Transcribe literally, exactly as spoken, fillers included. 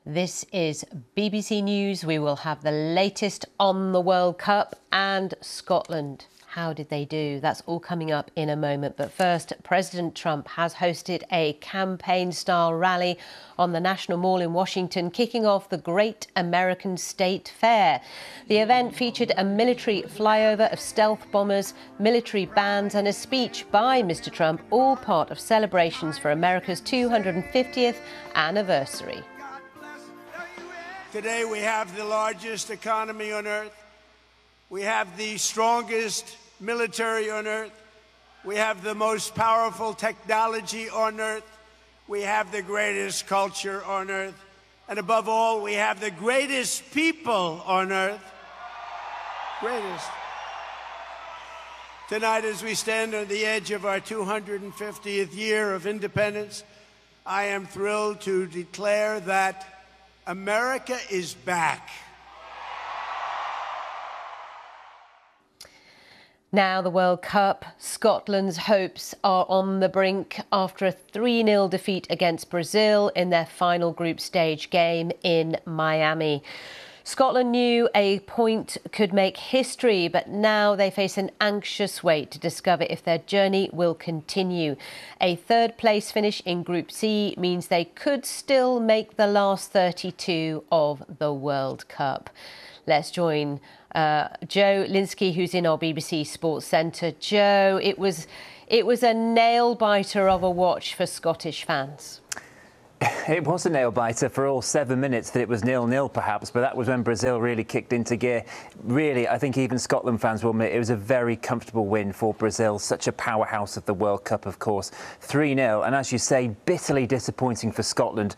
This is B B C News. We will have the latest on the World Cup and Scotland. How did they do? That's all coming up in a moment. But first, President Trump has hosted a campaign-style rally on the National Mall in Washington, kicking off the Great American State Fair. The event featured a military flyover of stealth bombers, military bands and a speech by Mister Trump, all part of celebrations for America's two hundred fiftieth anniversary. Today we have the largest economy on earth. We have the strongest military on earth. We have the most powerful technology on earth. We have the greatest culture on earth. And above all, we have the greatest people on earth. Greatest. Tonight, as we stand on the edge of our two hundred fiftieth year of independence, I am thrilled to declare that America is back. Now the World Cup, Scotland's hopes are on the brink after a three nil defeat against Brazil in their final group stage game in Miami. Scotland knew a point could make history, but now they face an anxious wait to discover if their journey will continue. A third place finish in Group C means they could still make the last thirty-two of the World Cup. Let's join uh, Joe Linsky, who's in our B B C Sports Centre. Joe, it was, it was a nail-biter of a watch for Scottish fans. It was a nail-biter for all seven minutes that it was nil nil perhaps, but that was when Brazil really kicked into gear. Really, I think even Scotland fans will admit it was a very comfortable win for Brazil, such a powerhouse of the World Cup, of course. three nil, and as you say, bitterly disappointing for Scotland,